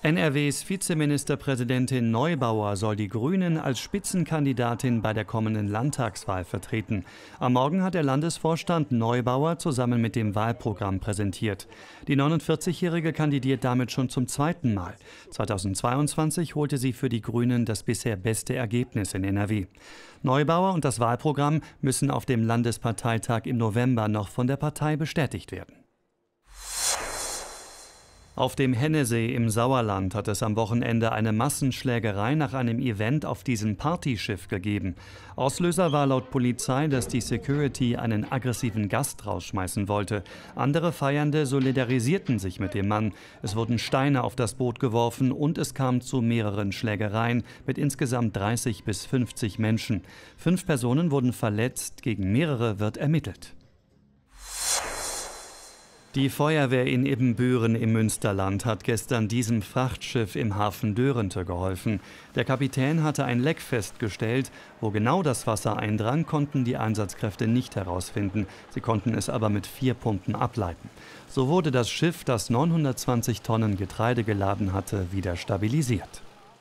NRWs Vizeministerpräsidentin Neubauer soll die Grünen als Spitzenkandidatin bei der kommenden Landtagswahl vertreten. Am Morgen hat der Landesvorstand Neubauer zusammen mit dem Wahlprogramm präsentiert. Die 49-Jährige kandidiert damit schon zum zweiten Mal. 2022 holte sie für die Grünen das bisher beste Ergebnis in NRW. Neubauer und das Wahlprogramm müssen auf dem Landesparteitag im November noch von der Partei bestätigt werden. Auf dem Hennesee im Sauerland hat es am Wochenende eine Massenschlägerei nach einem Event auf diesem Partyschiff gegeben. Auslöser war laut Polizei, dass die Security einen aggressiven Gast rausschmeißen wollte. Andere Feiernde solidarisierten sich mit dem Mann. Es wurden Steine auf das Boot geworfen und es kam zu mehreren Schlägereien mit insgesamt 30 bis 50 Menschen. 5 Personen wurden verletzt, gegen mehrere wird ermittelt. Die Feuerwehr in Ibbenbüren im Münsterland hat gestern diesem Frachtschiff im Hafen Dörente geholfen. Der Kapitän hatte ein Leck festgestellt. Wo genau das Wasser eindrang, konnten die Einsatzkräfte nicht herausfinden. Sie konnten es aber mit 4 Pumpen ableiten. So wurde das Schiff, das 920 Tonnen Getreide geladen hatte, wieder stabilisiert.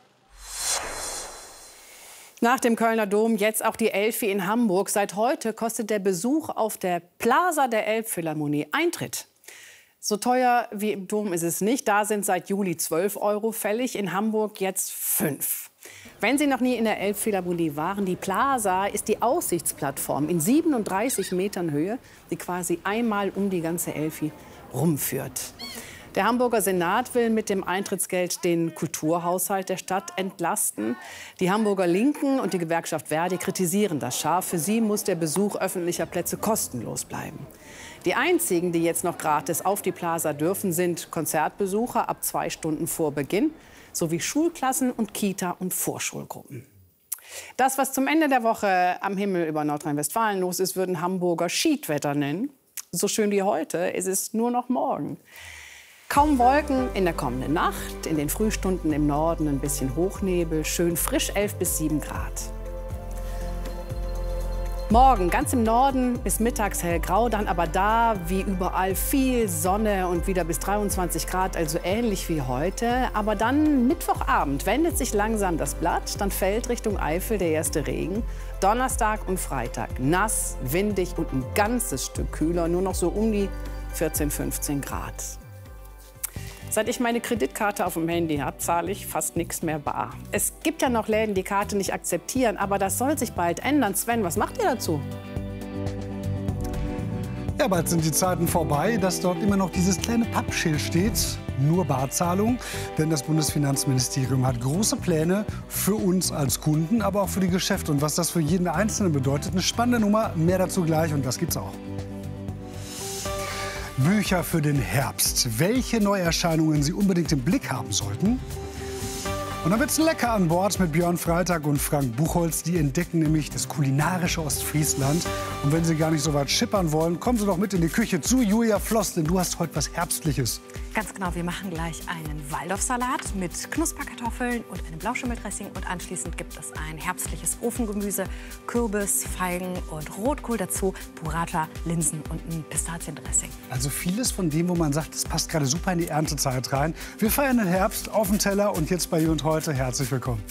Nach dem Kölner Dom jetzt auch die Elfi in Hamburg. Seit heute kostet der Besuch auf der Plaza der Elbphilharmonie Eintritt. So teuer wie im Dom ist es nicht. Da sind seit Juli 12 € fällig, in Hamburg jetzt 5. Wenn Sie noch nie in der Elbphilharmonie waren, die Plaza ist die Aussichtsplattform in 37 Metern Höhe, die quasi einmal um die ganze Elfi rumführt. Der Hamburger Senat will mit dem Eintrittsgeld den Kulturhaushalt der Stadt entlasten. Die Hamburger Linken und die Gewerkschaft Verdi kritisieren das scharf. Für sie muss der Besuch öffentlicher Plätze kostenlos bleiben. Die einzigen, die jetzt noch gratis auf die Plaza dürfen, sind Konzertbesucher ab 2 Stunden vor Beginn sowie Schulklassen und Kita- und Vorschulgruppen. Das, was zum Ende der Woche am Himmel über Nordrhein-Westfalen los ist, würden Hamburger Schiedwetter nennen. So schön wie heute ist es nur noch morgen. Kaum Wolken in der kommenden Nacht, in den Frühstunden im Norden ein bisschen Hochnebel, schön frisch 11 bis 7 Grad. Morgen ganz im Norden bis mittags hellgrau, dann aber da wie überall viel Sonne und wieder bis 23 Grad, also ähnlich wie heute. Aber dann Mittwochabend wendet sich langsam das Blatt, dann fällt Richtung Eifel der erste Regen. Donnerstag und Freitag nass, windig und ein ganzes Stück kühler, nur noch so um die 14, 15 Grad. Seit ich meine Kreditkarte auf dem Handy habe, zahle ich fast nichts mehr bar. Es gibt ja noch Läden, die Karte nicht akzeptieren, aber das soll sich bald ändern. Sven, was macht ihr dazu? Ja, bald sind die Zeiten vorbei, dass dort immer noch dieses kleine Pappschild steht. Nur Barzahlung, denn das Bundesfinanzministerium hat große Pläne für uns als Kunden, aber auch für die Geschäfte. Und was das für jeden Einzelnen bedeutet, eine spannende Nummer. Mehr dazu gleich und das gibt's auch. Bücher für den Herbst. Welche Neuerscheinungen Sie unbedingt im Blick haben sollten. Und dann wird's lecker an Bord mit Björn Freitag und Frank Buchholz. Die entdecken nämlich das kulinarische Ostfriesland. Und wenn Sie gar nicht so weit schippern wollen, kommen Sie doch mit in die Küche zu Julia Floss, denn du hast heute was Herbstliches. Ganz genau, wir machen gleich einen Waldorfsalat mit Knusperkartoffeln und einem Blauschimmeldressing. Und anschließend gibt es ein herbstliches Ofengemüse, Kürbis, Feigen und Rotkohl dazu, Burrata, Linsen und ein Pistaziendressing. Also vieles von dem, wo man sagt, das passt gerade super in die Erntezeit rein. Wir feiern den Herbst auf dem Teller und jetzt bei Jü und Heute herzlich willkommen.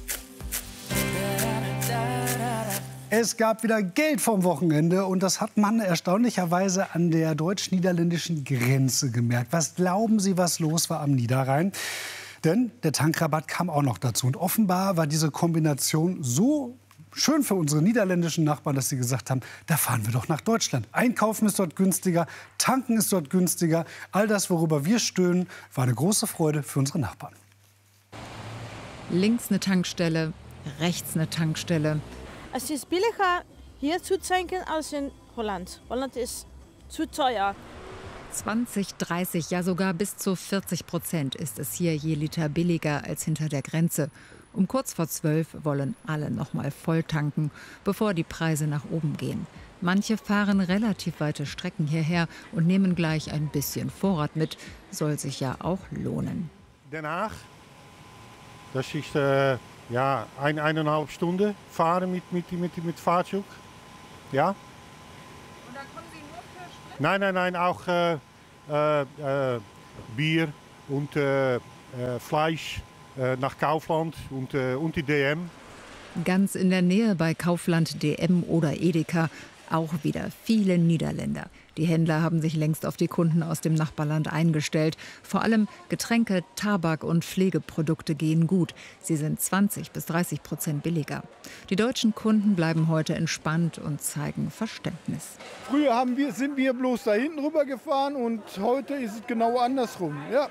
Es gab wieder Geld vom Wochenende und das hat man erstaunlicherweise an der deutsch-niederländischen Grenze gemerkt. Was glauben Sie, was los war am Niederrhein? Denn der Tankrabatt kam auch noch dazu. Und offenbar war diese Kombination so schön für unsere niederländischen Nachbarn, dass sie gesagt haben, da fahren wir doch nach Deutschland. Einkaufen ist dort günstiger, tanken ist dort günstiger. All das, worüber wir stöhnen, war eine große Freude für unsere Nachbarn. Links eine Tankstelle, rechts eine Tankstelle. Es ist billiger, hier zu tanken als in Holland. Holland ist zu teuer. 20, 30, ja sogar bis zu 40% ist es hier je Liter billiger als hinter der Grenze. Um kurz vor 12 wollen alle noch mal voll tanken, bevor die Preise nach oben gehen. Manche fahren relativ weite Strecken hierher und nehmen gleich ein bisschen Vorrat mit. Soll sich ja auch lohnen. Den Haag, das ist ja, 1,5 Stunden fahren mit Fahrzeug. Ja. Und da kommen Sie nur für Sprit? Nein, auch Bier und Fleisch nach Kaufland und die DM. Ganz in der Nähe bei Kaufland, DM oder Edeka auch wieder viele Niederländer. Die Händler haben sich längst auf die Kunden aus dem Nachbarland eingestellt. Vor allem Getränke, Tabak und Pflegeprodukte gehen gut. Sie sind 20-30% billiger. Die deutschen Kunden bleiben heute entspannt und zeigen Verständnis. Früher sind wir bloß da hinten rüber gefahren und heute ist es genau andersrum. Ja.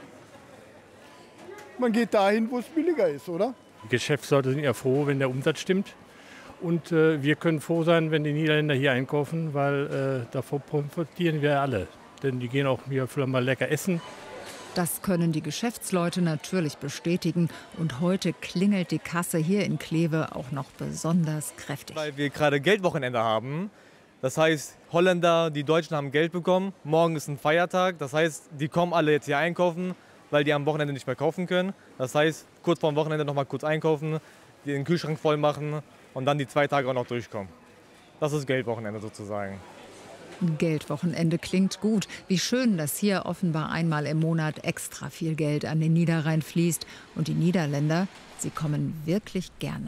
Man geht dahin, wo es billiger ist, oder? Die Geschäftsleute sind ja froh, wenn der Umsatz stimmt. Und wir können froh sein, wenn die Niederländer hier einkaufen, weil davon profitieren wir alle. Denn die gehen auch hier vielleicht mal lecker essen. Das können die Geschäftsleute natürlich bestätigen. Und heute klingelt die Kasse hier in Kleve auch noch besonders kräftig. Weil wir gerade Geldwochenende haben. Das heißt, Holländer, die Deutschen haben Geld bekommen. Morgen ist ein Feiertag. Das heißt, die kommen alle jetzt hier einkaufen, weil die am Wochenende nicht mehr kaufen können. Das heißt, kurz vor dem Wochenende noch mal kurz einkaufen, den Kühlschrank voll machen und dann die 2 Tage auch noch durchkommen. Das ist Geldwochenende sozusagen. Geldwochenende klingt gut. Wie schön, dass hier offenbar einmal im Monat extra viel Geld an den Niederrhein fließt. Und die Niederländer, sie kommen wirklich gerne.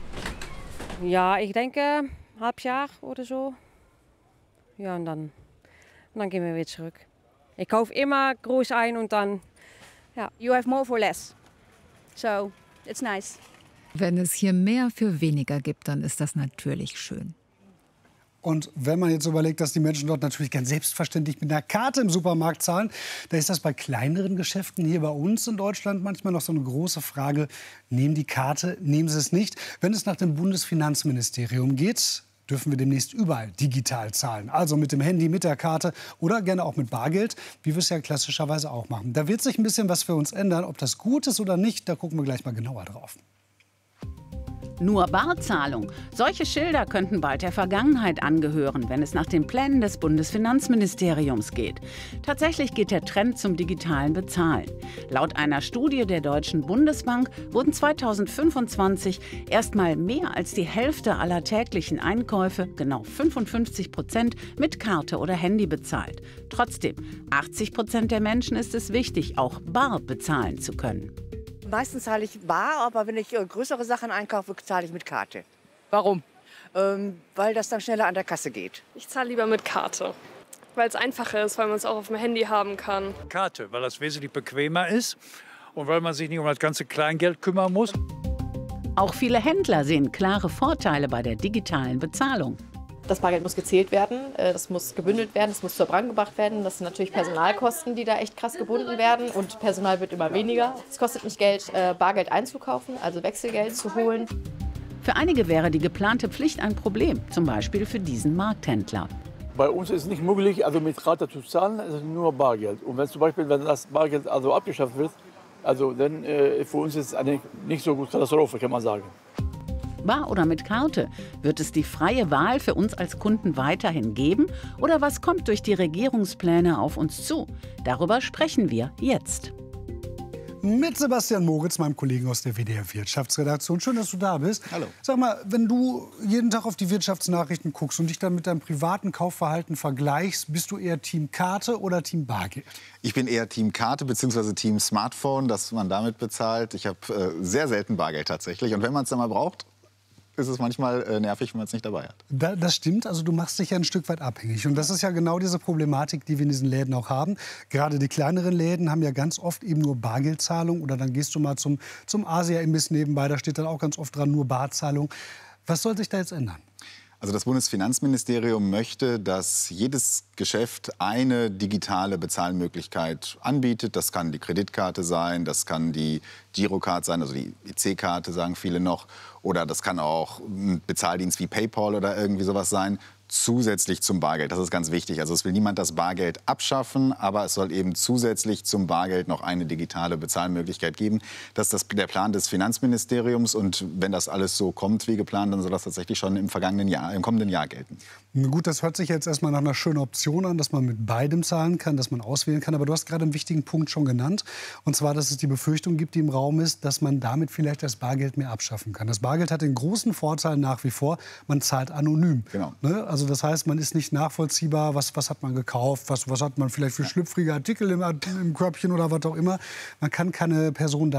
Ja, ich denke, halb Jahr oder so. Ja, und dann gehen wir wieder zurück. Ich kaufe immer groß ein und dann, ja. You have more for less. So, it's nice. Wenn es hier mehr für weniger gibt, dann ist das natürlich schön. Und wenn man jetzt überlegt, dass die Menschen dort natürlich ganz selbstverständlich mit einer Karte im Supermarkt zahlen, da ist das bei kleineren Geschäften hier bei uns in Deutschland manchmal noch so eine große Frage. Nehmen die Karte, nehmen sie es nicht? Wenn es nach dem Bundesfinanzministerium geht, dürfen wir demnächst überall digital zahlen. Also mit dem Handy, mit der Karte oder gerne auch mit Bargeld, wie wir es ja klassischerweise auch machen. Da wird sich ein bisschen was für uns ändern. Ob das gut ist oder nicht, da gucken wir gleich mal genauer drauf. Nur Barzahlung. Solche Schilder könnten bald der Vergangenheit angehören, wenn es nach den Plänen des Bundesfinanzministeriums geht. Tatsächlich geht der Trend zum digitalen Bezahlen. Laut einer Studie der Deutschen Bundesbank wurden 2025 erstmal mehr als die Hälfte aller täglichen Einkäufe, genau 55%, mit Karte oder Handy bezahlt. Trotzdem, 80% der Menschen ist es wichtig, auch bar bezahlen zu können. Meistens zahle ich bar, aber wenn ich größere Sachen einkaufe, zahle ich mit Karte. Warum? Weil das dann schneller an der Kasse geht. Ich zahle lieber mit Karte, weil es einfacher ist, weil man es auch auf dem Handy haben kann. Karte, weil das wesentlich bequemer ist und weil man sich nicht um das ganze Kleingeld kümmern muss. Auch viele Händler sehen klare Vorteile bei der digitalen Bezahlung. Das Bargeld muss gezählt werden, das muss gebündelt werden, das muss zur Bank gebracht werden. Das sind natürlich Personalkosten, die da echt krass gebunden werden. Und Personal wird immer weniger. Es kostet nicht Geld, Bargeld einzukaufen, also Wechselgeld zu holen. Für einige wäre die geplante Pflicht ein Problem, zum Beispiel für diesen Markthändler. Bei uns ist es nicht möglich, also mit Karte zu zahlen, es ist nur Bargeld. Und wenn zum Beispiel, wenn das Bargeld also abgeschafft wird, also dann für uns ist es eine nicht so gute Katastrophe, kann man sagen. Bar oder mit Karte? Wird es die freie Wahl für uns als Kunden weiterhin geben? Oder was kommt durch die Regierungspläne auf uns zu? Darüber sprechen wir jetzt. Mit Sebastian Moritz, meinem Kollegen aus der WDR-Wirtschaftsredaktion. Schön, dass du da bist. Hallo. Sag mal, wenn du jeden Tag auf die Wirtschaftsnachrichten guckst und dich dann mit deinem privaten Kaufverhalten vergleichst, bist du eher Team Karte oder Team Bargeld? Ich bin eher Team Karte bzw. Team Smartphone, dass man damit bezahlt. Ich habe sehr selten Bargeld tatsächlich. Und wenn man es dann mal braucht, ist es manchmal nervig, wenn man es nicht dabei hat. Das stimmt, also du machst dich ja ein Stück weit abhängig. Und das ist ja genau diese Problematik, die wir in diesen Läden auch haben. Gerade die kleineren Läden haben ja ganz oft eben nur Bargeldzahlung. Oder dann gehst du mal zum Asia-Imbiss nebenbei, da steht dann auch ganz oft dran, nur Barzahlung. Was soll sich da jetzt ändern? Also das Bundesfinanzministerium möchte, dass jedes Geschäft eine digitale Bezahlmöglichkeit anbietet. Das kann die Kreditkarte sein, das kann die Girocard sein, also die EC-Karte sagen viele noch. Oder das kann auch ein Bezahldienst wie PayPal oder irgendwie sowas sein, zusätzlich zum Bargeld. Das ist ganz wichtig. Also es will niemand das Bargeld abschaffen, aber es soll eben zusätzlich zum Bargeld noch eine digitale Bezahlmöglichkeit geben. Das ist der Plan des Finanzministeriums. Und wenn das alles so kommt wie geplant, dann soll das tatsächlich schon im kommenden Jahr gelten. Na gut, das hört sich jetzt erstmal nach einer schönen Option an, dass man mit beidem zahlen kann, dass man auswählen kann. Aber du hast gerade einen wichtigen Punkt schon genannt. Und zwar, dass es die Befürchtung gibt, die im Raum ist, dass man damit vielleicht das Bargeld mehr abschaffen kann. Das Bargeld hat den großen Vorteil nach wie vor, man zahlt anonym. Genau. Ne? Also Also das heißt, man ist nicht nachvollziehbar, was hat man gekauft, was hat man vielleicht für schlüpfrige Artikel im Körbchen oder was auch immer. Man kann keine Person